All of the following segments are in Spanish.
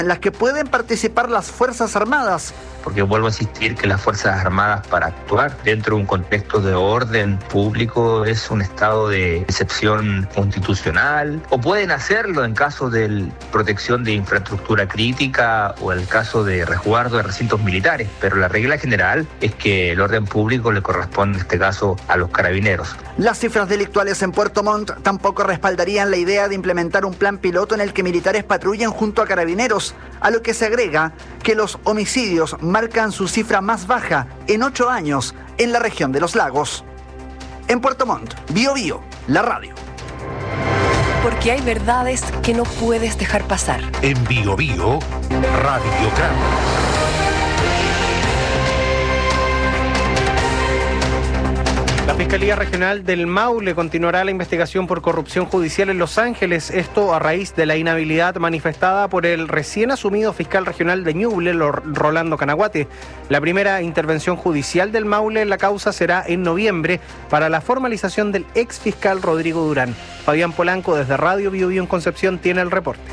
en las que pueden participar las Fuerzas Armadas. Porque vuelvo a insistir que las Fuerzas Armadas, para actuar dentro de un contexto de orden público, es un estado de excepción constitucional, o pueden hacerlo en caso de protección de infraestructura crítica o el caso de resguardo de recintos militares, pero la regla general es que el orden público le corresponde en este caso a los carabineros. Las cifras delictuales en Puerto Montt tampoco respaldarían la idea de implementar un plan piloto en el que militares patrullen junto a carabineros, a lo que se agrega que los homicidios marcan su cifra más baja en 8 años en la región de los lagos. En Puerto Montt, Bío Bío, la radio. Porque hay verdades que no puedes dejar pasar. En Bío Bío, Radiograma. La Fiscalía Regional del Maule continuará la investigación por corrupción judicial en Los Ángeles, esto a raíz de la inhabilidad manifestada por el recién asumido fiscal regional de Ñuble, Rolando Canaguate. La primera intervención judicial del Maule en la causa será en noviembre para la formalización del ex fiscal Rodrigo Durán. Fabián Polanco desde Radio Bío Bío en Concepción tiene el reporte.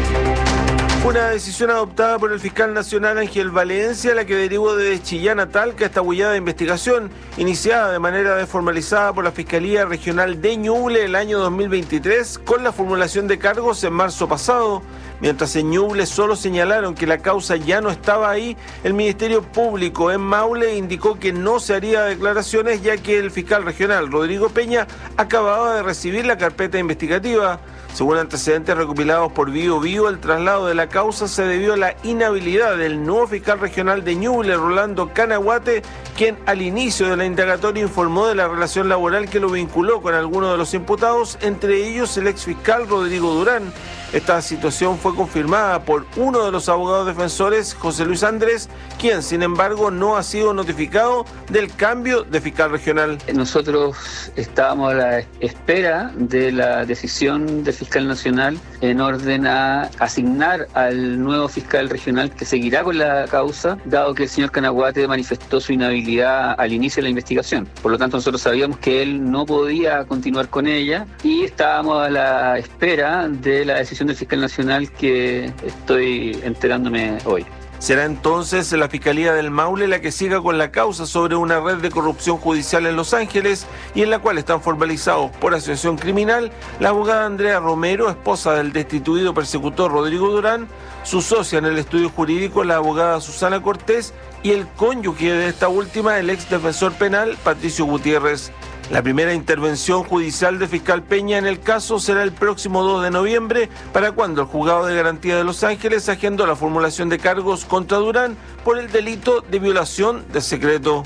Una decisión adoptada por el fiscal nacional Ángel Valencia, la que derivó de Chillán a Talca esta bullada investigación, iniciada de manera desformalizada por la Fiscalía Regional de Ñuble el año 2023, con la formulación de cargos en marzo pasado. Mientras en Ñuble solo señalaron que la causa ya no estaba ahí, el Ministerio Público en Maule indicó que no se haría declaraciones, ya que el fiscal regional Rodrigo Peña acababa de recibir la carpeta investigativa. Según antecedentes recopilados por Bío Bío, el traslado de la causa se debió a la inhabilidad del nuevo fiscal regional de Ñuble, Rolando Canaguate, quien al inicio de la indagatoria informó de la relación laboral que lo vinculó con algunos de los imputados, entre ellos el exfiscal Rodrigo Durán. Esta situación fue confirmada por uno de los abogados defensores, José Luis Andrés, quien, sin embargo, no ha sido notificado del cambio de fiscal regional. Nosotros estábamos a la espera de la decisión del fiscal nacional en orden a asignar al nuevo fiscal regional que seguirá con la causa, dado que el señor Canaguate manifestó su inhabilidad al inicio de la investigación. Por lo tanto, nosotros sabíamos que él no podía continuar con ella y estábamos a la espera de la decisión del fiscal nacional, que estoy enterándome hoy. Será entonces la Fiscalía del Maule la que siga con la causa sobre una red de corrupción judicial en Los Ángeles y en la cual están formalizados por asociación criminal la abogada Andrea Romero, esposa del destituido persecutor Rodrigo Durán, su socia en el estudio jurídico, la abogada Susana Cortés, y el cónyuge de esta última, el ex defensor penal Patricio Gutiérrez. La primera intervención judicial de fiscal Peña en el caso será el próximo 2 de noviembre, para cuando el Juzgado de Garantía de Los Ángeles agendó la formulación de cargos contra Durán por el delito de violación de secreto.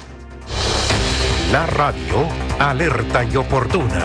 La radio alerta y oportuna.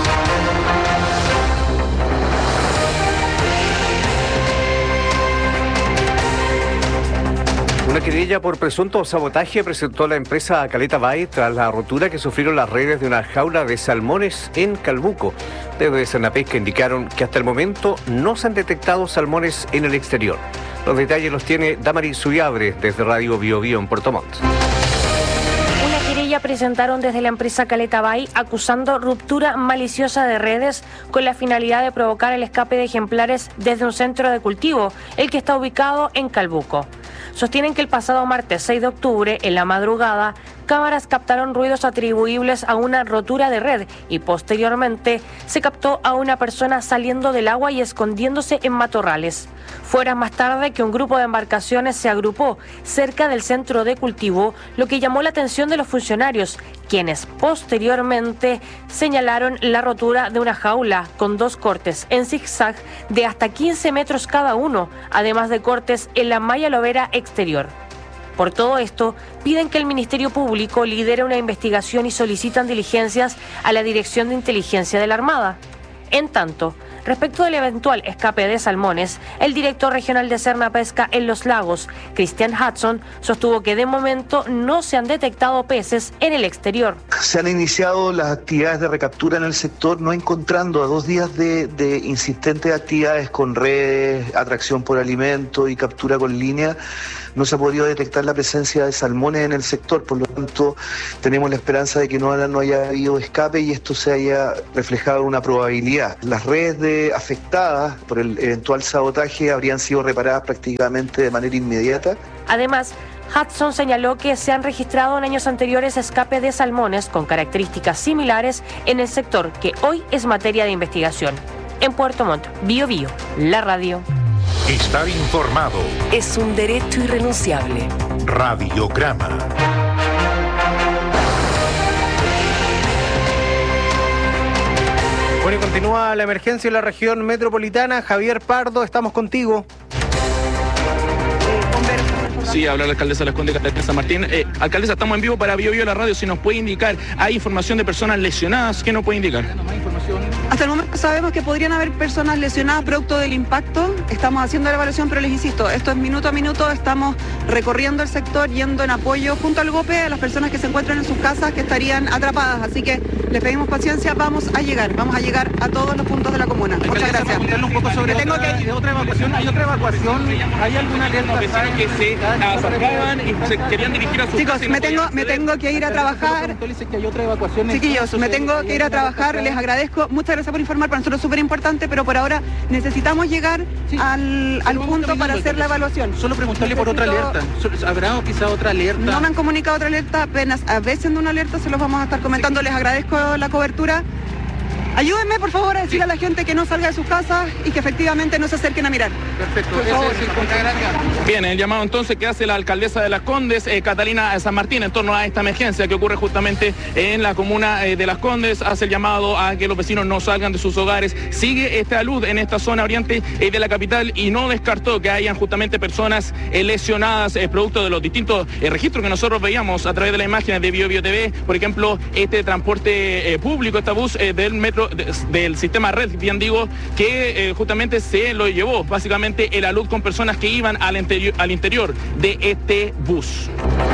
Una querella por presunto sabotaje presentó la empresa Caleta Bay tras la rotura que sufrieron las redes de una jaula de salmones en Calbuco. Desde Senapesca indicaron que hasta el momento no se han detectado salmones en el exterior. Los detalles los tiene Damaris Suyabre desde Radio Bío Bío en Puerto Montt. Una querella presentaron desde la empresa Caleta Bay acusando ruptura maliciosa de redes con la finalidad de provocar el escape de ejemplares desde un centro de cultivo, el que está ubicado en Calbuco. Sostienen que el pasado martes 6 de octubre, en la madrugada, cámaras captaron ruidos atribuibles a una rotura de red y posteriormente se captó a una persona saliendo del agua y escondiéndose en matorrales. Fue horas más tarde que un grupo de embarcaciones se agrupó cerca del centro de cultivo, lo que llamó la atención de los funcionarios, quienes posteriormente señalaron la rotura de una jaula con 2 cortes en zigzag de hasta 15 metros cada uno, además de cortes en la malla lobera exterior. Por todo esto, piden que el Ministerio Público lidere una investigación y solicitan diligencias a la Dirección de Inteligencia de la Armada. En tanto, respecto del eventual escape de salmones, el director regional de Sernapesca en Los Lagos, Christian Hudson, sostuvo que de momento no se han detectado peces en el exterior. Se han iniciado las actividades de recaptura en el sector, no encontrando a 2 días de insistentes actividades con redes, atracción por alimento y captura con línea. No se ha podido detectar la presencia de salmones en el sector, por lo tanto tenemos la esperanza de que no haya habido escape y esto se haya reflejado en una probabilidad. Las redes afectadas por el eventual sabotaje habrían sido reparadas prácticamente de manera inmediata. Además, Hudson señaló que se han registrado en años anteriores escapes de salmones con características similares en el sector, que hoy es materia de investigación. En Puerto Montt, Bío Bío, la radio. Estar informado Es un derecho irrenunciable. Radiograma. Bueno, y continúa la emergencia en la región metropolitana. Javier Pardo, estamos contigo. Sí, habla la alcaldesa de Las Condes, Catalina San Martín. Alcaldesa, estamos en vivo para Bío Bío la radio. Si nos puede indicar, ¿hay información de personas lesionadas? ¿Qué nos puede indicar? Hasta el momento sabemos que podrían haber personas lesionadas producto del impacto. Estamos haciendo la evaluación, pero les insisto, esto es minuto a minuto. Estamos recorriendo el sector, yendo en apoyo junto al GOPE a las personas que se encuentran en sus casas que estarían atrapadas. Así que les pedimos paciencia, vamos a llegar a todos los puntos de la comuna. Muchas gracias. Un poco sobre otra evacuación. ¿Hay otra evacuación? ¿Hay alguna alerta? Vecinos que se acercaban y se querían dirigir a sus Chicos, casas. me tengo que ir a trabajar. Chiquillos, me tengo que ir a trabajar. Les agradezco. Muchas gracias por informar. Para nosotros es súper importante, pero por ahora necesitamos llegar al punto para hacer la evaluación. Solo preguntarle por otra alerta. ¿Habrá quizá otra alerta? No me han comunicado otra alerta, apenas a veces en una alerta se los vamos a estar comentando. Les agradezco la cobertura. Ayúdenme, por favor, a decirle a la gente que no salga de sus casas y que efectivamente no se acerquen a mirar. Perfecto. Por favor. Bien, el llamado entonces que hace la alcaldesa de Las Condes, Catalina San Martín, en torno a esta emergencia que ocurre justamente en la comuna de Las Condes, hace el llamado a que los vecinos no salgan de sus hogares. Sigue esta luz en esta zona oriente de la capital y no descartó que hayan justamente personas lesionadas producto de los distintos registros que nosotros veíamos a través de las imágenes de Bío Bío TV. Por ejemplo, este transporte público, este bus del metro del sistema Red, bien digo, que justamente se lo llevó básicamente el alud con personas que iban al interior de este bus.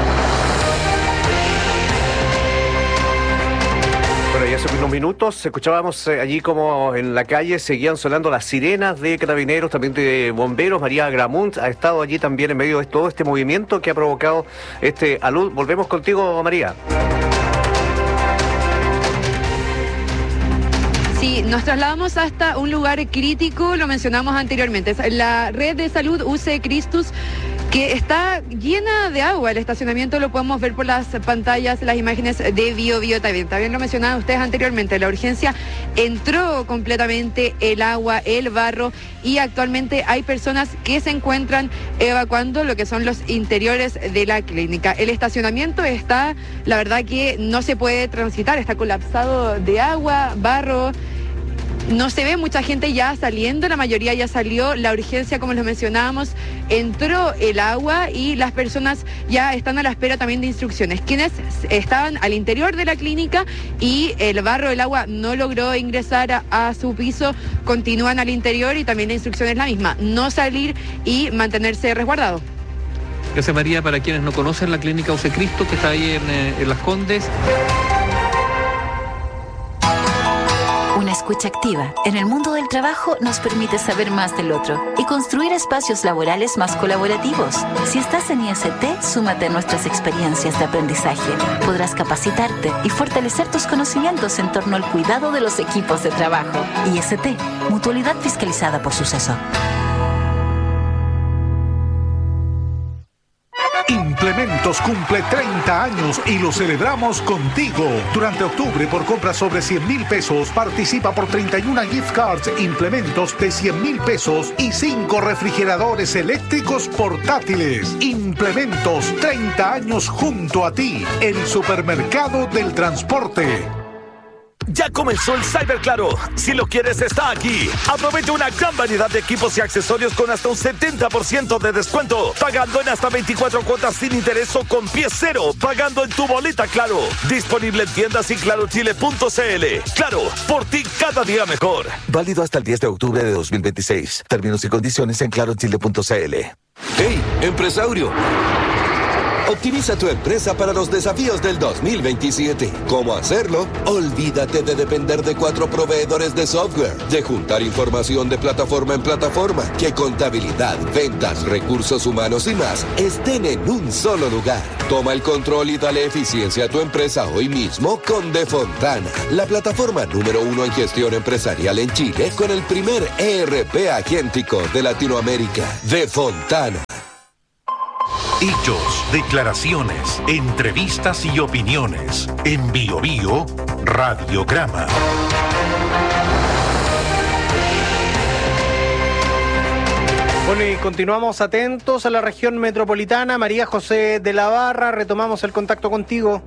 Bueno, y hace unos minutos escuchábamos allí como en la calle seguían sonando las sirenas de carabineros, también de bomberos. María Gramunt ha estado allí también en medio de todo este movimiento que ha provocado este alud. Volvemos contigo, María. Sí, nos trasladamos hasta un lugar crítico, lo mencionamos anteriormente, la red de salud UC Christus, que está llena de agua. El estacionamiento lo podemos ver por las pantallas, las imágenes de Bío Bío también lo mencionaban ustedes anteriormente. La urgencia entró completamente el agua, el barro, y actualmente hay personas que se encuentran evacuando lo que son los interiores de la clínica. El estacionamiento está, la verdad que no se puede transitar, está colapsado de agua, barro. No se ve mucha gente ya saliendo, la mayoría ya salió. La urgencia, como les mencionábamos, entró el agua y las personas ya están a la espera también de instrucciones. Quienes estaban al interior de la clínica y el barro, el agua no logró ingresar a su piso, continúan al interior y también la instrucción es la misma: no salir y mantenerse resguardado. Gracias, María. Para quienes no conocen la clínica UC Cristo, que está ahí en Las Condes. Una escucha activa en el mundo del trabajo nos permite saber más del otro y construir espacios laborales más colaborativos. Si estás en IST, súmate a nuestras experiencias de aprendizaje. Podrás capacitarte y fortalecer tus conocimientos en torno al cuidado de los equipos de trabajo. IST, mutualidad fiscalizada por Suceso. Implementos cumple 30 años y lo celebramos contigo. Durante octubre, por compras sobre 100,000 pesos, participa por 31 gift cards Implementos de 100,000 pesos y 5 refrigeradores eléctricos portátiles. Implementos, 30 años junto a ti, el supermercado del transporte. Ya comenzó el Cyber Claro. Si lo quieres, está aquí. Aprovecha una gran variedad de equipos y accesorios con hasta un 70% de descuento. Pagando en hasta 24 cuotas sin interés o con pie cero. Pagando en tu boleta Claro. Disponible en tiendas y clarochile.cl. Claro, por ti cada día mejor. Válido hasta el 10 de octubre de 2026. Términos y condiciones en clarochile.cl. ¡Hey, empresario! Optimiza tu empresa para los desafíos del 2027. ¿Cómo hacerlo? Olvídate de depender de 4 proveedores de software, de juntar información de plataforma en plataforma, que contabilidad, ventas, recursos humanos y más estén en un solo lugar. Toma el control y dale eficiencia a tu empresa hoy mismo con Defontana, la plataforma número 1 en gestión empresarial en Chile, con el primer ERP agéntico de Latinoamérica. Defontana. Hechos, declaraciones, entrevistas y opiniones. En Bio Bio, Radiograma. Bueno, y continuamos atentos a la región metropolitana. María José de la Barra, retomamos el contacto contigo.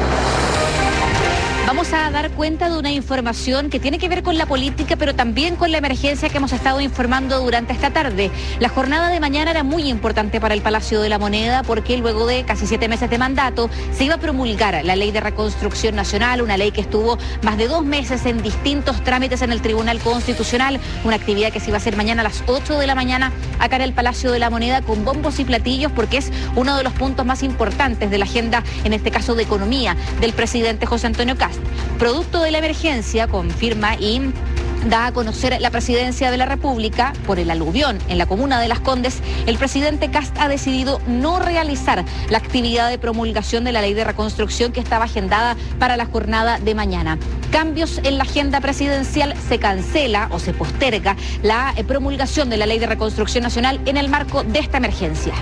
Vamos a dar cuenta de una información que tiene que ver con la política, pero también con la emergencia que hemos estado informando durante esta tarde. La jornada de mañana era muy importante para el Palacio de la Moneda porque luego de casi 7 meses de mandato se iba a promulgar la Ley de Reconstrucción Nacional, una ley que estuvo más de 2 meses en distintos trámites en el Tribunal Constitucional, una actividad que se iba a hacer mañana a las 8 de la mañana acá en el Palacio de la Moneda con bombos y platillos porque es uno de los puntos más importantes de la agenda, en este caso de economía, del presidente José Antonio Kast. Producto de la emergencia, confirma y da a conocer la Presidencia de la República por el aluvión en la comuna de Las Condes, el presidente Kast ha decidido no realizar la actividad de promulgación de la Ley de Reconstrucción que estaba agendada para la jornada de mañana. Cambios en la agenda presidencial, se cancela o se posterga la promulgación de la Ley de Reconstrucción Nacional en el marco de esta emergencia.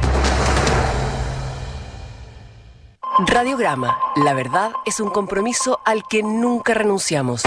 Radiograma. La verdad es un compromiso al que nunca renunciamos.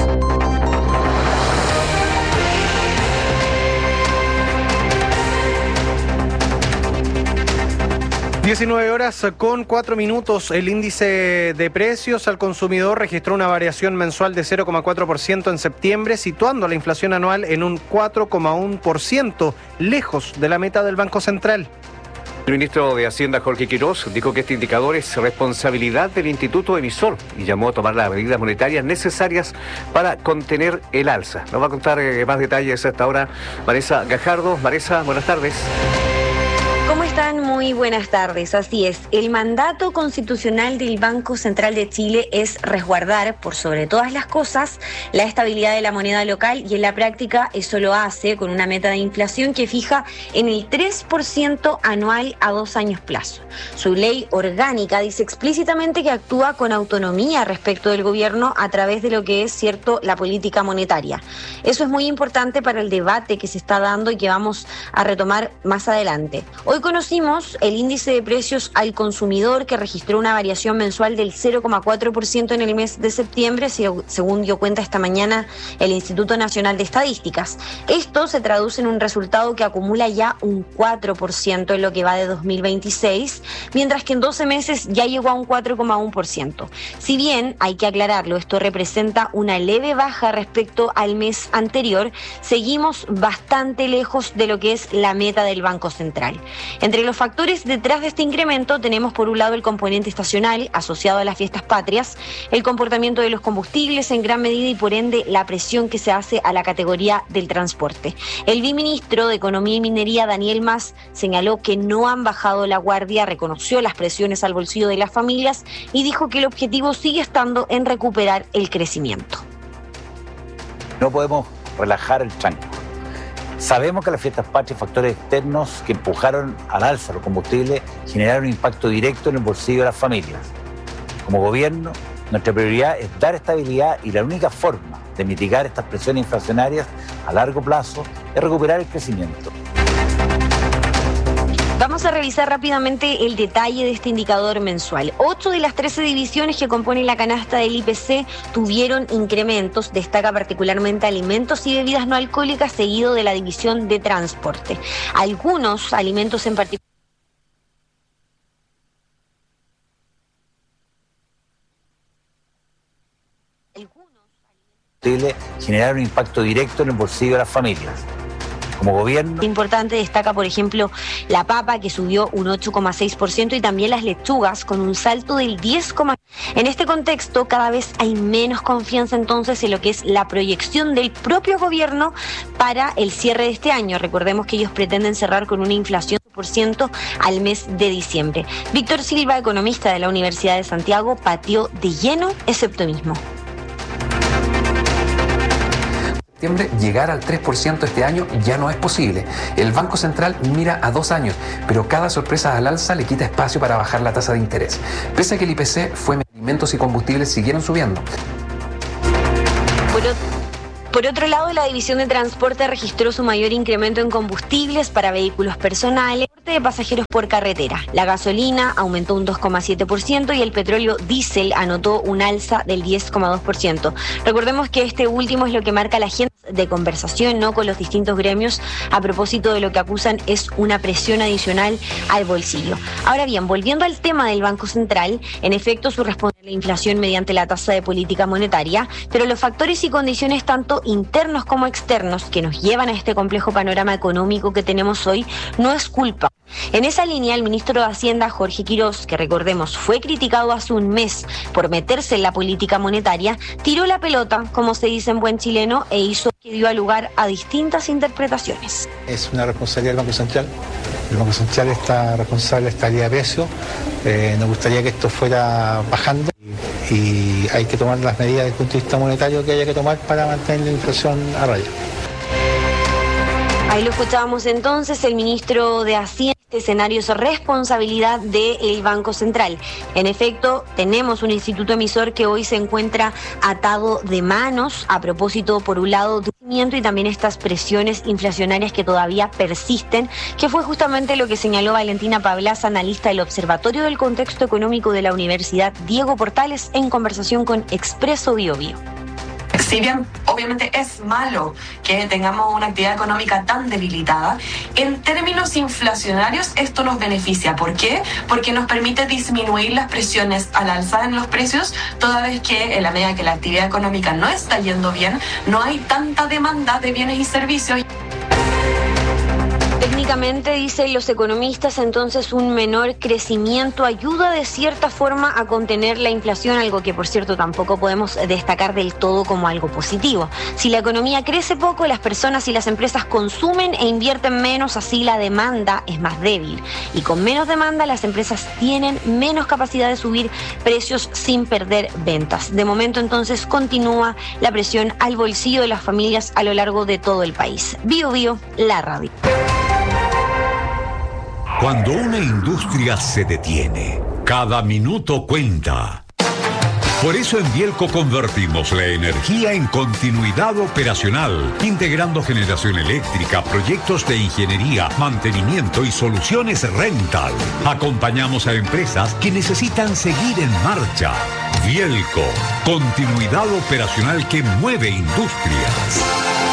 19 horas con 4 minutos. El índice de precios al consumidor registró una variación mensual de 0,4% en septiembre, situando la inflación anual en un 4,1%, lejos de la meta del Banco Central. El ministro de Hacienda, Jorge Quirós, dijo que este indicador es responsabilidad del instituto emisor y llamó a tomar las medidas monetarias necesarias para contener el alza. Nos va a contar más detalles a esta hora Vanessa Gajardo. Vanessa, buenas tardes. ¿Cómo están? Muy buenas tardes. Así es, el mandato constitucional del Banco Central de Chile es resguardar, por sobre todas las cosas, la estabilidad de la moneda local y en la práctica eso lo hace con una meta de inflación que fija en el 3% anual a 2 años plazo. Su ley orgánica dice explícitamente que actúa con autonomía respecto del gobierno a través de lo que es, cierto, la política monetaria. Eso es muy importante para el debate que se está dando y que vamos a retomar más adelante. Hoy conocimos el índice de precios al consumidor que registró una variación mensual del 0,4% en el mes de septiembre, según dio cuenta esta mañana el Instituto Nacional de Estadísticas. Esto se traduce en un resultado que acumula ya un 4% en lo que va de 2026, mientras que en 12 meses ya llegó a un 4,1%. Si bien, hay que aclararlo, esto representa una leve baja respecto al mes anterior, seguimos bastante lejos de lo que es la meta del Banco Central. Entre los factores detrás de este incremento tenemos por un lado el componente estacional asociado a las fiestas patrias, el comportamiento de los combustibles en gran medida y por ende la presión que se hace a la categoría del transporte. El viceministro de Economía y Minería, Daniel Mas, señaló que no han bajado la guardia, reconoció las presiones al bolsillo de las familias y dijo que el objetivo sigue estando en recuperar el crecimiento. No podemos relajar el tranco. Sabemos que las fiestas patrias, factores externos que empujaron al alza los combustibles, generaron un impacto directo en el bolsillo de las familias. Como gobierno, nuestra prioridad es dar estabilidad y la única forma de mitigar estas presiones inflacionarias a largo plazo es recuperar el crecimiento. Vamos a revisar rápidamente el detalle de este indicador mensual. 8 de las 13 divisiones que componen la canasta del IPC tuvieron incrementos. Destaca particularmente alimentos y bebidas no alcohólicas, seguido de la división de transporte. Algunos alimentos en particular generaron un impacto directo en el bolsillo de las familias. Como gobierno. Importante, destaca por ejemplo la papa, que subió un 8,6%, y también las lechugas con un salto del 10,6%. En este contexto cada vez hay menos confianza entonces en lo que es la proyección del propio gobierno para el cierre de este año. Recordemos que ellos pretenden cerrar con una inflación % al mes de diciembre. Víctor Silva, economista de la Universidad de Santiago, pateó de lleno ese optimismo. Llegar al 3% este año ya no es posible. El Banco Central mira a 2 años, pero cada sorpresa al alza le quita espacio para bajar la tasa de interés. Pese a que el IPC fue, alimentos y combustibles siguieron subiendo. Por otro lado, la División de Transporte registró su mayor incremento en combustibles para vehículos personales, de pasajeros por carretera. La gasolina aumentó un 2,7% y el petróleo diésel anotó un alza del 10,2%. Recordemos que este último es lo que marca la agenda de conversación, ¿no?, con los distintos gremios a propósito de lo que acusan es una presión adicional al bolsillo. Ahora bien, volviendo al tema del Banco Central, en efecto su responde a la inflación mediante la tasa de política monetaria, pero los factores y condiciones tanto internos como externos que nos llevan a este complejo panorama económico que tenemos hoy no es culpa. En esa línea, el ministro de Hacienda, Jorge Quirós, que recordemos fue criticado hace un mes por meterse en la política monetaria, tiró la pelota, como se dice en buen chileno, e hizo que dio lugar a distintas interpretaciones. Es una responsabilidad del Banco Central. El Banco Central está responsable de estabilidad de precios. Nos gustaría que esto fuera bajando y hay que tomar las medidas desde el punto de vista monetario que haya que tomar para mantener la inflación a raya. Ahí lo escuchábamos entonces, el ministro de Hacienda. Este escenario es responsabilidad del Banco Central. En efecto, tenemos un instituto emisor que hoy se encuentra atado de manos a propósito, por un lado, del crecimiento y también estas presiones inflacionarias que todavía persisten, que fue justamente lo que señaló Valentina Pablaza, analista del Observatorio del Contexto Económico de la Universidad Diego Portales, en conversación con Expreso Biobío. Si bien obviamente es malo que tengamos una actividad económica tan debilitada, en términos inflacionarios esto nos beneficia. ¿Por qué? Porque nos permite disminuir las presiones al alza en los precios, toda vez que en la medida que la actividad económica no está yendo bien, no hay tanta demanda de bienes y servicios. Técnicamente, dicen los economistas, entonces un menor crecimiento ayuda de cierta forma a contener la inflación, algo que por cierto tampoco podemos destacar del todo como algo positivo. Si la economía crece poco, las personas y las empresas consumen e invierten menos, así la demanda es más débil. Y con menos demanda, las empresas tienen menos capacidad de subir precios sin perder ventas. De momento, entonces, continúa la presión al bolsillo de las familias a lo largo de todo el país. Bio Bio, la radio. Cuando una industria se detiene, cada minuto cuenta. Por eso en Bielco convertimos la energía en continuidad operacional, integrando generación eléctrica, proyectos de ingeniería, mantenimiento y soluciones rental. Acompañamos a empresas que necesitan seguir en marcha. Bielco, continuidad operacional que mueve industrias.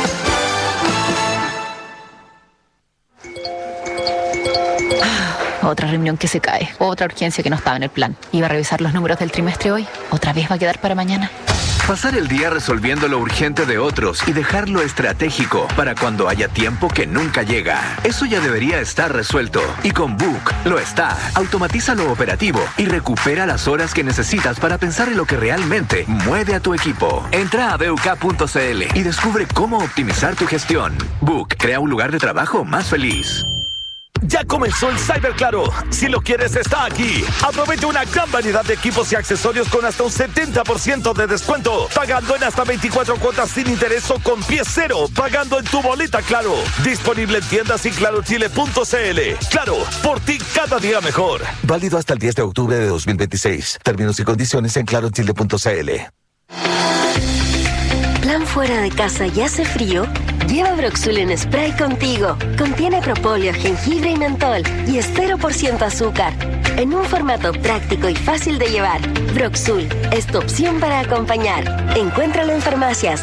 Otra reunión que se cae, otra urgencia que no estaba en el plan. Iba a revisar los números del trimestre hoy, otra vez va a quedar para mañana. Pasar el día resolviendo lo urgente de otros y dejar lo estratégico para cuando haya tiempo que nunca llega. Eso ya debería estar resuelto. Y con Book lo está. Automatiza lo operativo y recupera las horas que necesitas para pensar en lo que realmente mueve a tu equipo. Entra a BUK.cl y descubre cómo optimizar tu gestión. Book crea un lugar de trabajo más feliz. Ya comenzó el Cyber Claro. Si lo quieres, está aquí. Aprovecha una gran variedad de equipos y accesorios con hasta un 70% de descuento. Pagando en hasta 24 cuotas sin interés o con pie cero. Pagando en tu boleta Claro. Disponible en tiendas y clarochile.cl. Claro, por ti cada día mejor. Válido hasta el 10 de octubre de 2026. Términos y condiciones en clarochile.cl. ¿Plan fuera de casa y hace frío? Lleva Broxul en spray contigo. Contiene propóleo, jengibre y mentol y es 0% azúcar. En un formato práctico y fácil de llevar, Broxul es tu opción para acompañar. Encuéntralo en farmacias.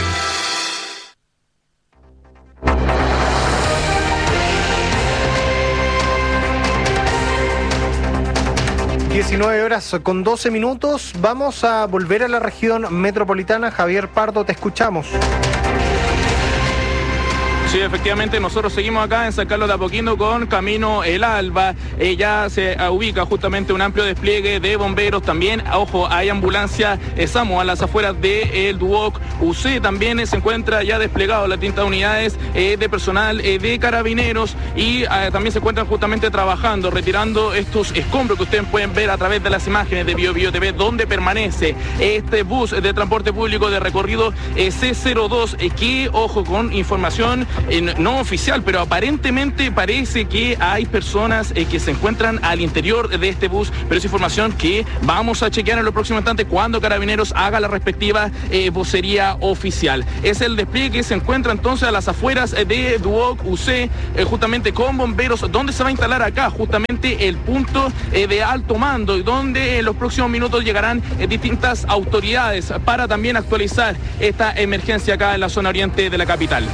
(19:12). Vamos a volver a la región metropolitana. Javier Pardo, te escuchamos. Sí, efectivamente, nosotros seguimos acá en San Carlos de Apoquindo con Camino El Alba. Ya se ubica justamente un amplio despliegue de bomberos. También, ojo, hay ambulancia SAMU a las afueras del Duoc UC. También se encuentra ya desplegado las distintas unidades de personal de carabineros y también se encuentran justamente trabajando, retirando estos escombros que ustedes pueden ver a través de las imágenes de Bio TV, donde permanece este bus de transporte público de recorrido C02, que, ojo, con información no oficial, pero aparentemente parece que hay personas que se encuentran al interior de este bus, pero es información que vamos a chequear en los próximos instantes cuando Carabineros haga la respectiva vocería oficial. Es el despliegue que se encuentra entonces a las afueras de Duoc UC, justamente con bomberos, donde se va a instalar acá justamente el punto de alto mando, y donde en los próximos minutos llegarán distintas autoridades para también actualizar esta emergencia acá en la zona oriente de la capital.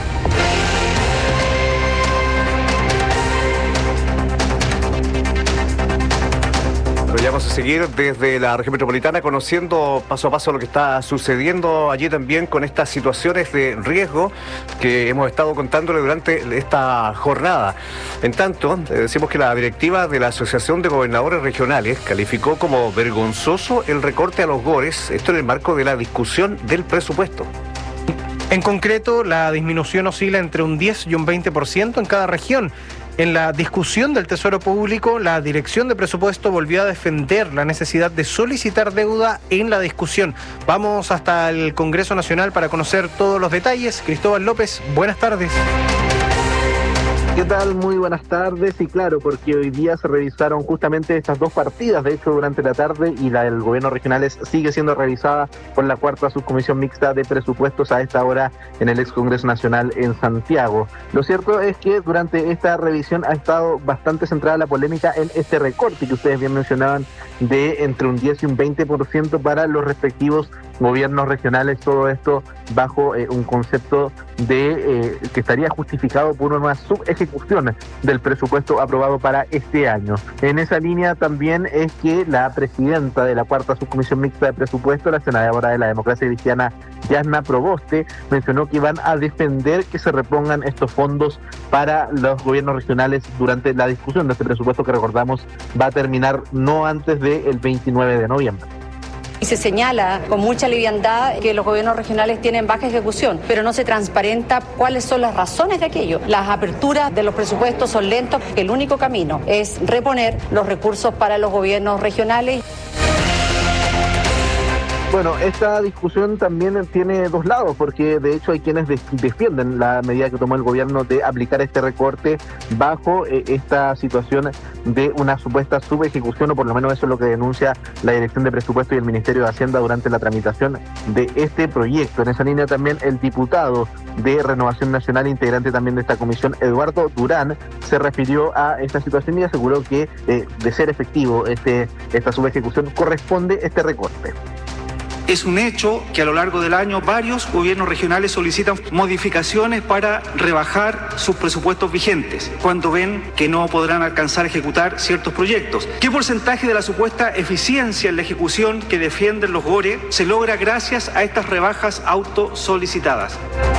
Pero ya vamos a seguir desde la región metropolitana conociendo paso a paso lo que está sucediendo allí también con estas situaciones de riesgo que hemos estado contándole durante esta jornada. En tanto, decimos que la directiva de la Asociación de Gobernadores Regionales calificó como vergonzoso el recorte a los GORES, esto en el marco de la discusión del presupuesto. En concreto, la disminución oscila entre un 10 y un 20% en cada región. En la discusión del Tesoro Público, la Dirección de Presupuesto volvió a defender la necesidad de solicitar deuda en la discusión. Vamos hasta el Congreso Nacional para conocer todos los detalles. Cristóbal López, buenas tardes. ¿Qué tal? Muy buenas tardes. Y claro, porque hoy día se revisaron justamente estas dos partidas, de hecho, durante la tarde, y la del gobierno regional sigue siendo revisada por la cuarta subcomisión mixta de presupuestos a esta hora en el ex Congreso Nacional en Santiago. Lo cierto es que durante esta revisión ha estado bastante centrada la polémica en este recorte que ustedes bien mencionaban de entre un 10 y un 20% para los respectivos gobiernos regionales, todo esto bajo un concepto de que estaría justificado por una subejecución del presupuesto aprobado para este año. En esa línea también es que la presidenta de la cuarta subcomisión mixta de presupuesto, la senadora de la Democracia Cristiana, Yasna Proboste, mencionó que van a defender que se repongan estos fondos para los gobiernos regionales durante la discusión de este presupuesto, que recordamos va a terminar no antes del 29 de noviembre. Y se señala con mucha liviandad que los gobiernos regionales tienen baja ejecución, pero no se transparenta cuáles son las razones de aquello. Las aperturas de los presupuestos son lentas, porque el único camino es reponer los recursos para los gobiernos regionales. Bueno, esta discusión también tiene dos lados, porque de hecho hay quienes defienden la medida que tomó el gobierno de aplicar este recorte bajo esta situación de una supuesta subejecución, o por lo menos eso es lo que denuncia la Dirección de Presupuesto y el Ministerio de Hacienda durante la tramitación de este proyecto. En esa línea también el diputado de Renovación Nacional, integrante también de esta comisión, Eduardo Durán, se refirió a esta situación y aseguró que de ser efectivo esta subejecución corresponde este recorte. Es un hecho que a lo largo del año varios gobiernos regionales solicitan modificaciones para rebajar sus presupuestos vigentes cuando ven que no podrán alcanzar a ejecutar ciertos proyectos. ¿Qué porcentaje de la supuesta eficiencia en la ejecución que defienden los GORE se logra gracias a estas rebajas autosolicitadas?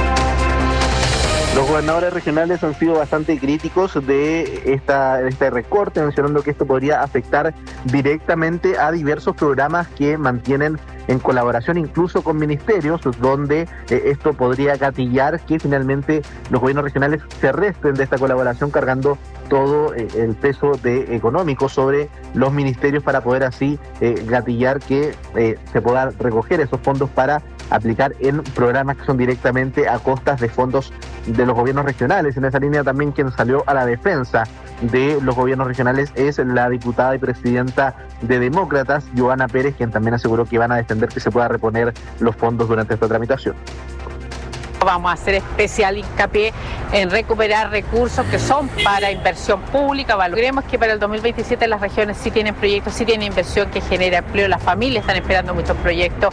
Los gobernadores regionales han sido bastante críticos de este recorte, mencionando que esto podría afectar directamente a diversos programas que mantienen en colaboración incluso con ministerios, donde esto podría gatillar que finalmente los gobiernos regionales se resten de esta colaboración, cargando todo el peso económico sobre los ministerios para poder así gatillar que se puedan recoger esos fondos para aplicar en programas que son directamente a costas de fondos de los gobiernos regionales. En esa línea también quien salió a la defensa de los gobiernos regionales es la diputada y presidenta de Demócratas, Joana Pérez, quien también aseguró que van a defender que se pueda reponer los fondos durante esta tramitación. Vamos a hacer especial hincapié en recuperar recursos que son para inversión pública. Valoremos que para el 2027 las regiones sí tienen proyectos, sí tienen inversión que genera empleo. Las familias están esperando muchos proyectos.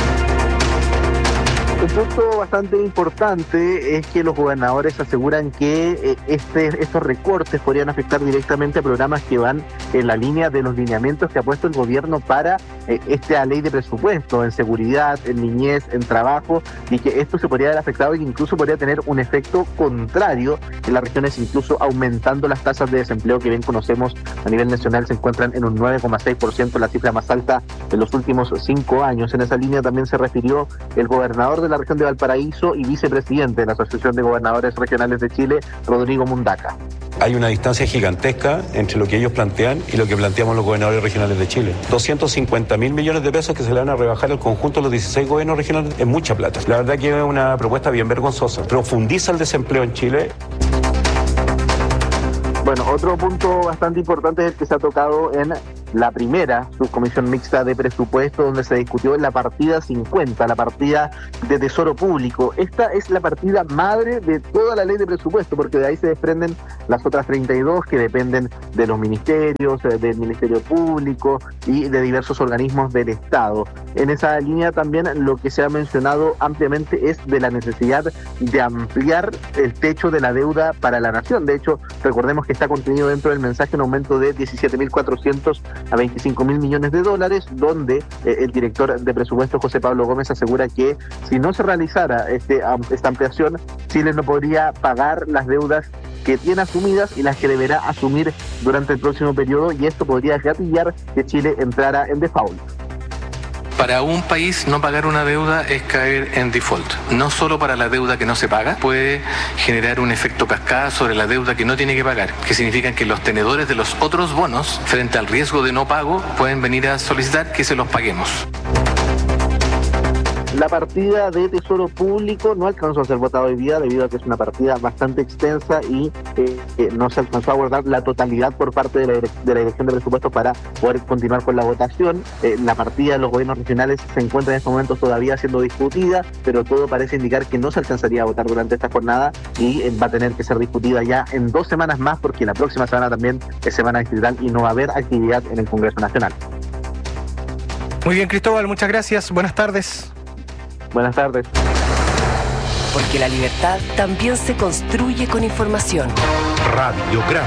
Un punto bastante importante es que los gobernadores aseguran que estos recortes podrían afectar directamente a programas que van en la línea de los lineamientos que ha puesto el gobierno para esta ley de presupuesto, en seguridad, en niñez, en trabajo, y que esto se podría haber afectado y que incluso podría tener un efecto contrario en las regiones, incluso aumentando las tasas de desempleo que bien conocemos a nivel nacional, se encuentran en un 9,6%, la cifra más alta en los últimos 5 años. En esa línea también se refirió el gobernador de la región de Valparaíso y vicepresidente de la Asociación de Gobernadores Regionales de Chile, Rodrigo Mundaca. Hay una distancia gigantesca entre lo que ellos plantean y lo que planteamos los gobernadores regionales de Chile. 250.000 millones de pesos que se le van a rebajar al conjunto de los 16 gobiernos regionales es mucha plata. La verdad que es una propuesta bien vergonzosa. Profundiza el desempleo en Chile. Bueno, otro punto bastante importante es el que se ha tocado en la primera subcomisión mixta de presupuesto, donde se discutió la partida 50, la partida de Tesoro Público. Esta es la partida madre de toda la ley de presupuesto, porque de ahí se desprenden las otras 32 que dependen de los ministerios, del Ministerio Público y de diversos organismos del Estado. En esa línea también lo que se ha mencionado ampliamente es de la necesidad de ampliar el techo de la deuda para la nación. De hecho, recordemos que está contenido dentro del mensaje un aumento de 17.400 a 25.000 millones de dólares, donde el director de presupuesto, José Pablo Gómez, asegura que si no se realizara esta ampliación, Chile no podría pagar las deudas que tiene asumidas y las que deberá asumir durante el próximo periodo, y esto podría gatillar que Chile entrara en default. Para un país no pagar una deuda es caer en default. No solo para la deuda que no se paga, puede generar un efecto cascada sobre la deuda que no tiene que pagar, que significa que los tenedores de los otros bonos, frente al riesgo de no pago, pueden venir a solicitar que se los paguemos. La partida de Tesoro Público no alcanzó a ser votada hoy día debido a que es una partida bastante extensa y no se alcanzó a abordar la totalidad por parte de la Dirección de Presupuestos para poder continuar con la votación. La partida de los gobiernos regionales se encuentra en estos momentos todavía siendo discutida, pero todo parece indicar que no se alcanzaría a votar durante esta jornada y va a tener que ser discutida ya en 2 semanas más, porque la próxima semana también es semana distrital y no va a haber actividad en el Congreso Nacional. Muy bien, Cristóbal, muchas gracias. Buenas tardes. Buenas tardes. Porque la libertad también se construye con información. Radiograma.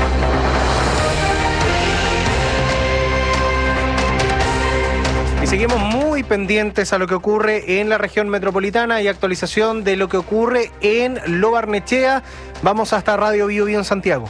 Y seguimos muy pendientes a lo que ocurre en la región metropolitana y actualización de lo que ocurre en Lo Barnechea. Vamos hasta Radio Bio Bio en Santiago.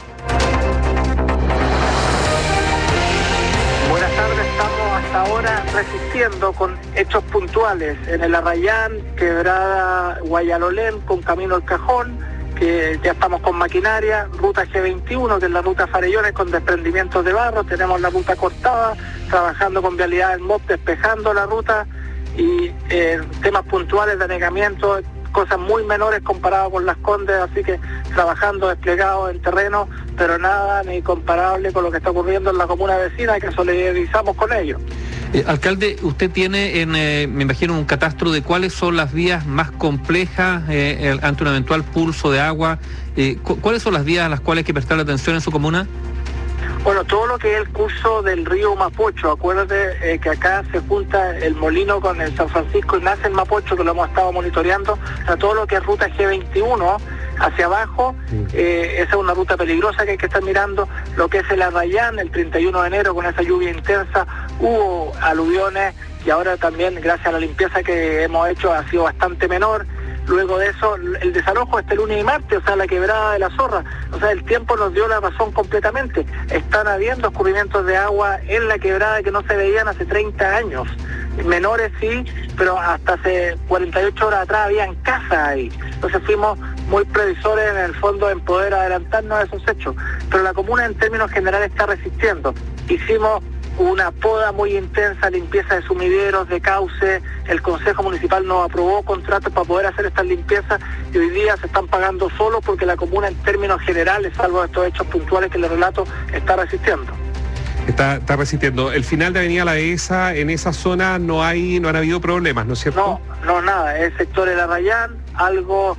Ahora resistiendo con hechos puntuales en el Arrayán, Quebrada Guayalolén, con Camino al Cajón, que ya estamos con maquinaria, ruta G21, que es la ruta Farellones con desprendimientos de barro, tenemos la ruta cortada, trabajando con vialidad en MOP, despejando la ruta, y temas puntuales de anegamiento, cosas muy menores comparadas con Las Condes, así que trabajando desplegados en terreno, pero nada ni comparable con lo que está ocurriendo en la comuna vecina, y que solidarizamos con ellos. Alcalde, usted tiene, me imagino, un catastro de cuáles son las vías más complejas ante un eventual pulso de agua. ¿Cuáles son las vías a las cuales hay que prestar atención en su comuna? Bueno, todo lo que es el curso del río Mapocho, acuérdate que acá se junta el Molino con el San Francisco y nace el Mapocho, que lo hemos estado monitoreando, o sea, todo lo que es ruta G21 hacia abajo, esa es una ruta peligrosa que hay que estar mirando. Lo que es el Arrayán, el 31 de enero, con esa lluvia intensa, hubo aluviones, y ahora también, gracias a la limpieza que hemos hecho, ha sido bastante menor. Luego de eso, el desalojo este lunes y martes, o sea, la quebrada de la Zorra. O sea, el tiempo nos dio la razón completamente. Están habiendo escurrimientos de agua en la quebrada que no se veían hace 30 años. Menores sí, pero hasta hace 48 horas atrás habían casas ahí. Entonces fuimos muy previsores en el fondo en poder adelantarnos a esos hechos. Pero la comuna en términos generales está resistiendo. Hicimos una poda muy intensa, limpieza de sumideros, de cauce. El Consejo Municipal nos aprobó contratos para poder hacer estas limpiezas, y hoy día se están pagando solo porque la comuna en términos generales, salvo estos hechos puntuales que les relato, está resistiendo. Está resistiendo. El final de Avenida La Dehesa, en esa zona no han habido problemas, ¿no es cierto? No, nada. Es el sector del Arrayán, algo...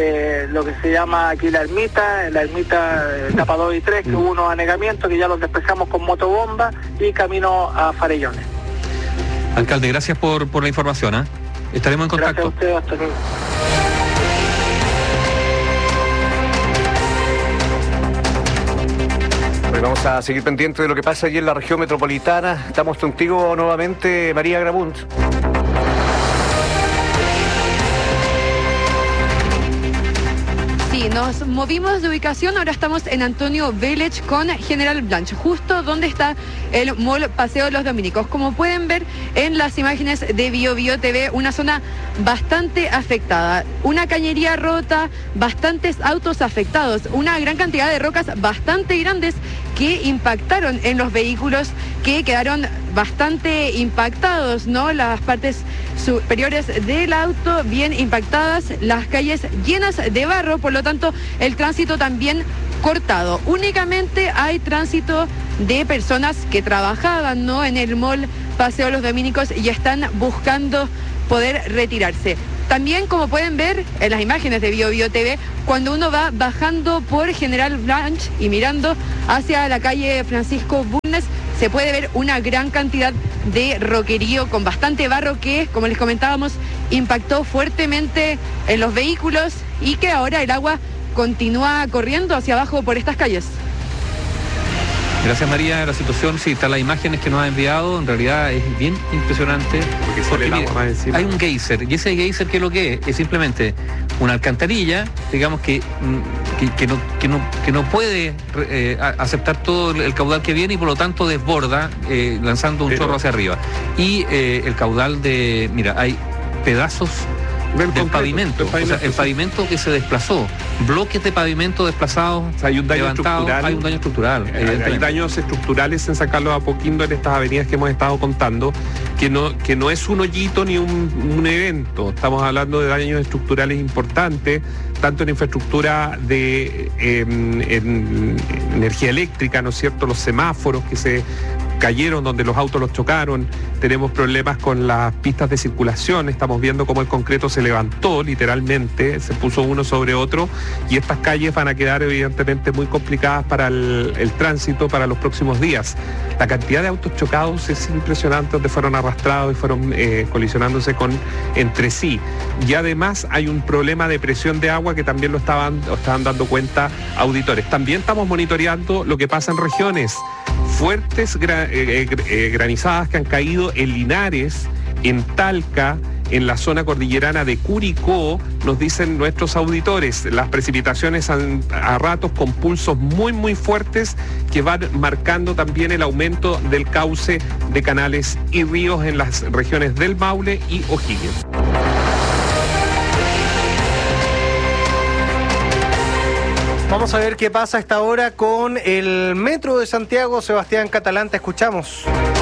lo que se llama aquí la ermita etapa 2 y 3, que hubo unos anegamientos que ya los despejamos con motobomba, y camino a Farellones. Alcalde, gracias por la información. Estaremos en contacto. Gracias a usted, hasta luego. Bueno, vamos a seguir pendientes de lo que pasa allí en la región metropolitana. Estamos contigo nuevamente, María Grabunt. Sí, nos movimos de ubicación, ahora estamos en Antonio Village con General Blanch, justo donde está el Mall Paseo de los Dominicos. Como pueden ver en las imágenes de BioBio TV, una zona bastante afectada, una cañería rota, bastantes autos afectados, una gran cantidad de rocas bastante grandes que impactaron en los vehículos, que quedaron bastante impactados, ¿no? Las partes superiores del auto bien impactadas, las calles llenas de barro, por lo tanto el tránsito también cortado. Únicamente hay tránsito de personas que trabajaban, ¿no?, en el Mall Paseo de los Dominicos y están buscando poder retirarse. También, como pueden ver en las imágenes de BioBio TV, cuando uno va bajando por General Blanch y mirando hacia la calle Francisco Bulnes, se puede ver una gran cantidad de roquerío con bastante barro que, como les comentábamos, impactó fuertemente en los vehículos y que ahora el agua continúa corriendo hacia abajo por estas calles. Gracias, María. La situación, sí, están las imágenes que nos ha enviado, en realidad es bien impresionante. Porque mire, hay un geyser, y ese geyser, ¿qué es lo que es? Es simplemente una alcantarilla, digamos, que no puede aceptar todo el caudal que viene y por lo tanto desborda, lanzando un chorro hacia arriba. Y el caudal mira, hay pedazos del pavimento, o sea, el pavimento que se desplazó, bloques de pavimento desplazados, o sea, hay un daño levantados, estructural. Hay un daño estructural. Hay daños estructurales en San Carlos de Apoquindo, en estas avenidas que hemos estado contando, que no es un hoyito ni un evento. Estamos hablando de daños estructurales importantes, tanto en infraestructura de en energía eléctrica, ¿no es cierto?, los semáforos que se cayeron donde los autos los chocaron, tenemos problemas con las pistas de circulación, estamos viendo cómo el concreto se levantó literalmente, se puso uno sobre otro y estas calles van a quedar evidentemente muy complicadas para el tránsito para los próximos días. La cantidad de autos chocados es impresionante, donde fueron arrastrados y fueron colisionándose entre sí. Y además hay un problema de presión de agua que también lo estaban dando cuenta auditores. También estamos monitoreando lo que pasa en regiones. Fuertes granizadas que han caído en Linares, en Talca, en la zona cordillerana de Curicó, nos dicen nuestros auditores. Las precipitaciones a ratos con pulsos muy, muy fuertes que van marcando también el aumento del cauce de canales y ríos en las regiones del Maule y O'Higgins. Vamos a ver qué pasa a esta hora con el Metro de Santiago. Sebastián Catalán, te escuchamos.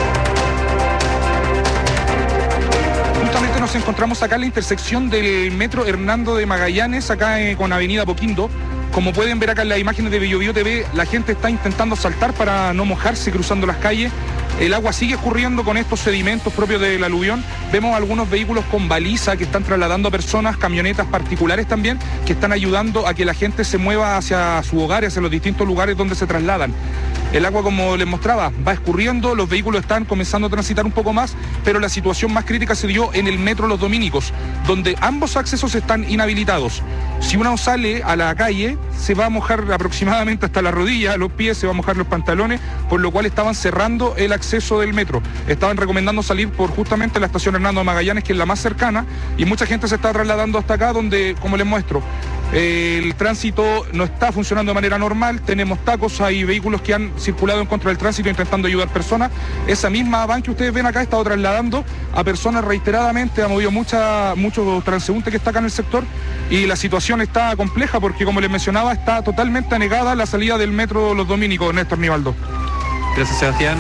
Justamente nos encontramos acá en la intersección del Metro Hernando de Magallanes, acá con Avenida Apoquindo. Como pueden ver acá en las imágenes de BioBio TV, la gente está intentando saltar para no mojarse cruzando las calles. El agua sigue escurriendo con estos sedimentos propios del aluvión. Vemos algunos vehículos con baliza que están trasladando a personas, camionetas particulares también, que están ayudando a que la gente se mueva hacia su hogar, hacia los distintos lugares donde se trasladan. El agua, como les mostraba, va escurriendo, los vehículos están comenzando a transitar un poco más, pero la situación más crítica se dio en el Metro Los Dominicos, donde ambos accesos están inhabilitados. Si uno sale a la calle, se va a mojar aproximadamente hasta la rodilla, los pies, se va a mojar los pantalones, por lo cual estaban cerrando el acceso del metro. Estaban recomendando salir por justamente la estación Hernando de Magallanes, que es la más cercana, y mucha gente se está trasladando hasta acá, donde, como les muestro, el tránsito no está funcionando de manera normal, tenemos tacos, hay vehículos que han circulado en contra del tránsito intentando ayudar personas. Esa misma van que ustedes ven acá ha estado trasladando a personas reiteradamente, ha movido muchos transeúntes que está acá en el sector, y la situación está compleja porque, como les mencionaba, está totalmente anegada la salida del Metro Los Dominicos. Néstor Nivaldo. Gracias, Sebastián.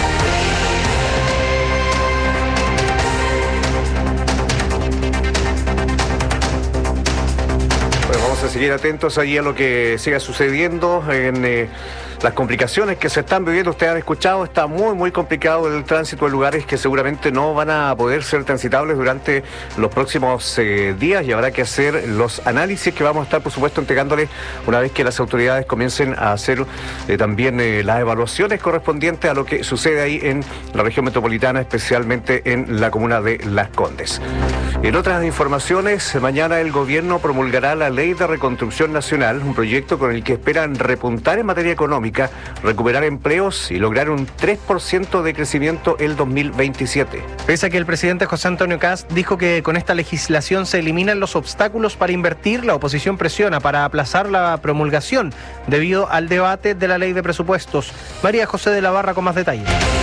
Vamos a seguir atentos allí a lo que siga sucediendo en las complicaciones que se están viviendo. Ustedes han escuchado, está muy, muy complicado el tránsito en lugares que seguramente no van a poder ser transitables durante los próximos días, y habrá que hacer los análisis que vamos a estar, por supuesto, entregándoles una vez que las autoridades comiencen a hacer también las evaluaciones correspondientes a lo que sucede ahí en la región metropolitana, especialmente en la comuna de Las Condes. En otras informaciones, mañana el gobierno promulgará la Ley de Reconstrucción Nacional, un proyecto con el que esperan repuntar en materia económica pública, recuperar empleos y lograr un 3% de crecimiento el 2027. Pese a que el presidente José Antonio Kast dijo que con esta legislación se eliminan los obstáculos para invertir, la oposición presiona para aplazar la promulgación debido al debate de la ley de presupuestos. María José de la Barra con más detalles.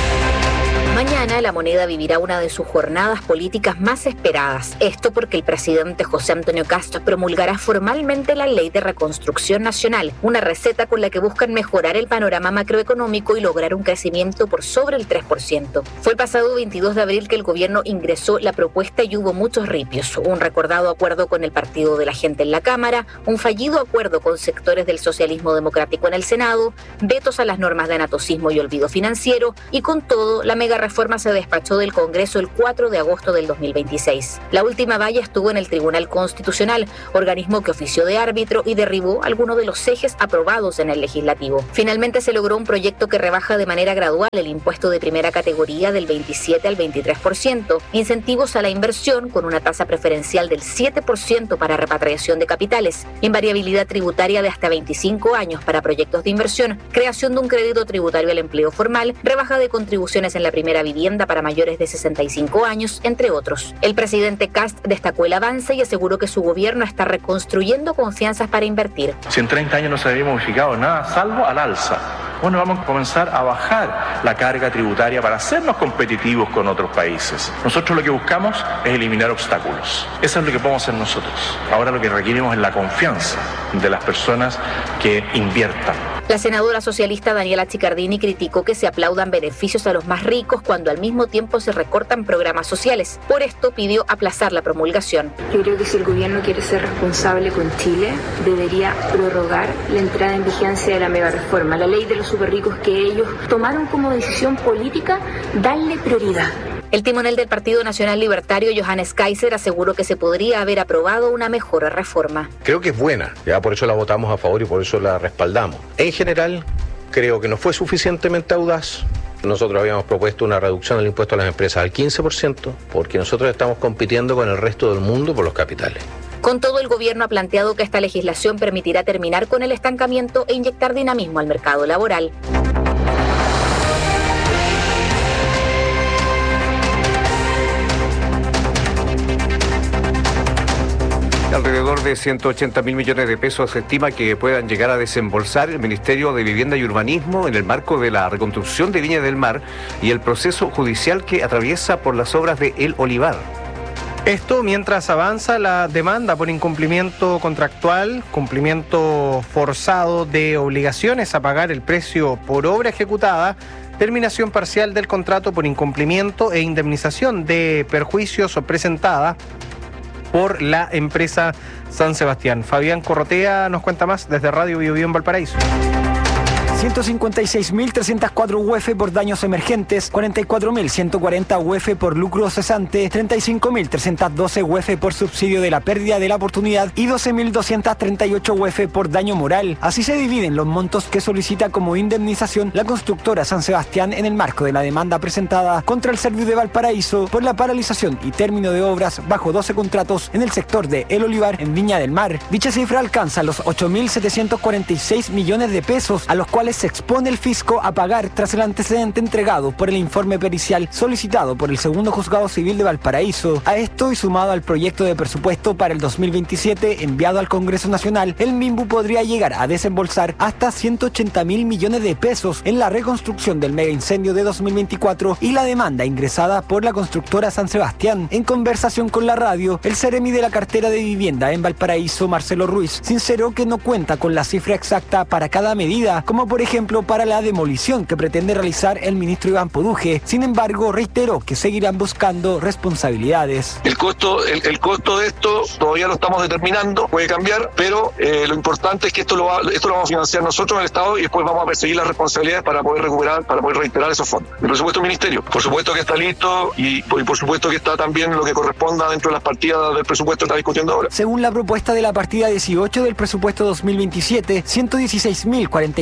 Mañana la moneda vivirá una de sus jornadas políticas más esperadas. Esto porque el presidente José Antonio Kast promulgará formalmente la Ley de Reconstrucción Nacional, una receta con la que buscan mejorar el panorama macroeconómico y lograr un crecimiento por sobre el 3%. Fue el pasado 22 de abril que el gobierno ingresó la propuesta y hubo muchos ripios. Un recordado acuerdo con el Partido de la Gente en la Cámara, un fallido acuerdo con sectores del socialismo democrático en el Senado, vetos a las normas de anatocismo y olvido financiero, y con todo, la mega reforma se despachó del Congreso el 4 de agosto del 2026. La última valla estuvo en el Tribunal Constitucional, organismo que ofició de árbitro y derribó algunos de los ejes aprobados en el Legislativo. Finalmente se logró un proyecto que rebaja de manera gradual el impuesto de primera categoría del 27 al 23%, incentivos a la inversión con una tasa preferencial del 7% para repatriación de capitales, invariabilidad tributaria de hasta 25 años para proyectos de inversión, creación de un crédito tributario al empleo formal, rebaja de contribuciones en la primera vivienda para mayores de 65 años, entre otros. El presidente Kast destacó el avance y aseguró que su gobierno está reconstruyendo confianzas para invertir. Si en 30 años no se había modificado nada, salvo al alza. Bueno, vamos a comenzar a bajar la carga tributaria para hacernos competitivos con otros países. Nosotros lo que buscamos es eliminar obstáculos. Eso es lo que podemos hacer nosotros. Ahora lo que requerimos es la confianza de las personas que inviertan. La senadora socialista Daniela Chiccardini criticó que se aplaudan beneficios a los más ricos cuando al mismo tiempo se recortan programas sociales. Por esto pidió aplazar la promulgación. Yo creo que si el gobierno quiere ser responsable con Chile, debería prorrogar la entrada en vigencia de la mega reforma, la ley de los superricos que ellos tomaron como decisión política, darle prioridad. El timonel del Partido Nacional Libertario, Johannes Kaiser, aseguró que se podría haber aprobado una mejor reforma. Creo que es buena, ya por eso la votamos a favor y por eso la respaldamos. En general, creo que no fue suficientemente audaz. Nosotros habíamos propuesto una reducción del impuesto a las empresas al 15%, porque nosotros estamos compitiendo con el resto del mundo por los capitales. Con todo, el gobierno ha planteado que esta legislación permitirá terminar con el estancamiento e inyectar dinamismo al mercado laboral. Alrededor de 180.000 millones de pesos se estima que puedan llegar a desembolsar el Ministerio de Vivienda y Urbanismo en el marco de la reconstrucción de Viña del Mar y el proceso judicial que atraviesa por las obras de El Olivar. Esto mientras avanza la demanda por incumplimiento contractual, cumplimiento forzado de obligaciones a pagar el precio por obra ejecutada, terminación parcial del contrato por incumplimiento e indemnización de perjuicios presentada por la empresa San Sebastián. Fabián Corrotea nos cuenta más desde Radio Bio Bio en Valparaíso. 156.304 UF por daños emergentes, 44.140 UF por lucro cesante, 35.312 UF por subsidio de la pérdida de la oportunidad y 12.238 UF por daño moral. Así se dividen los montos que solicita como indemnización la constructora San Sebastián en el marco de la demanda presentada contra el Serviu de Valparaíso por la paralización y término de obras bajo 12 contratos en el sector de El Olivar en Viña del Mar. Dicha cifra alcanza los 8.746 millones de pesos, a los cuales se expone el fisco a pagar tras el antecedente entregado por el informe pericial solicitado por el segundo juzgado civil de Valparaíso. A esto y sumado al proyecto de presupuesto para el 2027 enviado al Congreso Nacional, el MIMBU podría llegar a desembolsar hasta 180.000 millones de pesos en la reconstrucción del mega incendio de 2024 y la demanda ingresada por la constructora San Sebastián. En conversación con la radio, el seremi de la cartera de vivienda en Valparaíso, Marcelo Ruiz, sinceró que no cuenta con la cifra exacta para cada medida, como por ejemplo para la demolición que pretende realizar el ministro Iván Poduje. Sin embargo, reiteró que seguirán buscando responsabilidades. El costo de esto todavía lo estamos determinando, puede cambiar, pero lo importante es que esto lo vamos a financiar nosotros en el Estado y después vamos a perseguir las responsabilidades para poder recuperar, para poder reiterar esos fondos. El presupuesto del ministerio, por supuesto que está listo y por supuesto que está también lo que corresponda dentro de las partidas del presupuesto que está discutiendo ahora. Según la propuesta de la partida 18 del presupuesto 2027, 116.044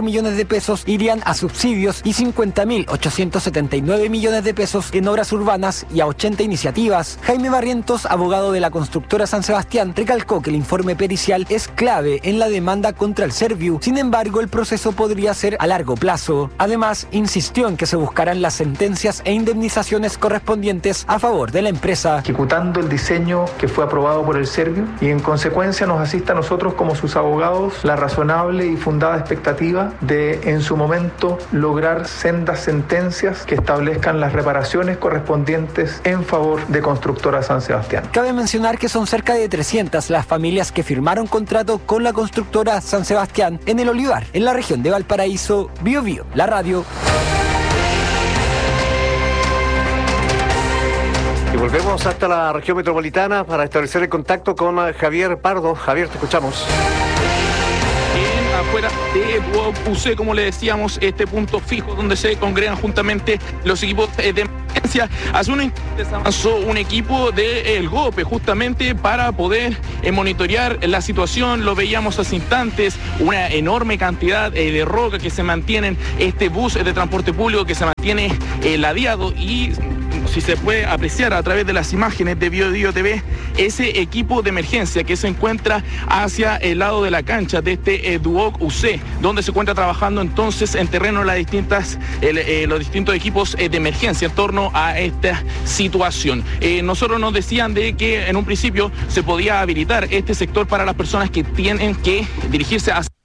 millones de pesos irían a subsidios y 50.879 millones de pesos en obras urbanas y a 80 iniciativas. Jaime Barrientos, abogado de la constructora San Sebastián, recalcó que el informe pericial es clave en la demanda contra el Serviu. Sin embargo, el proceso podría ser a largo plazo. Además, insistió en que se buscarán las sentencias e indemnizaciones correspondientes a favor de la empresa. Ejecutando el diseño que fue aprobado por el Serviu y en consecuencia nos asiste a nosotros como sus abogados la razonable y fundada expectativa de en su momento lograr sendas sentencias que establezcan las reparaciones correspondientes en favor de Constructora San Sebastián. Cabe mencionar que son cerca de 300 las familias que firmaron contrato con la Constructora San Sebastián en el Olivar, en la región de Valparaíso. Bio Bio, la radio. Y volvemos hasta la región metropolitana para establecer el contacto con Javier Pardo. Javier, te escuchamos. Afuera de Duoc UC, como le decíamos, este punto fijo donde se congregan juntamente los equipos de emergencia. Hace un instante se avanzó un equipo del GOPE justamente para poder monitorear la situación. Lo veíamos hace instantes, una enorme cantidad de roca que se mantienen, este bus de transporte público que se mantiene ladeado y si se puede apreciar a través de las imágenes de Bio Bio TV, ese equipo de emergencia que se encuentra hacia el lado de la cancha de este Duoc UC, donde se encuentra trabajando entonces en terreno los distintos equipos de emergencia en torno a esta situación. Nosotros nos decían de que en un principio se podía habilitar este sector para las personas que tienen que dirigirse hacia